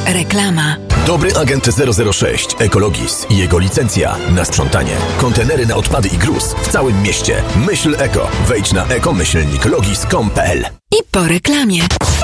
Reklama. Dobry agent 006 Ecologis i jego licencja na sprzątanie. Kontenery na odpady i gruz w całym mieście. Myśl eko. Wejdź na eko-logis.com.pl. I po reklamie.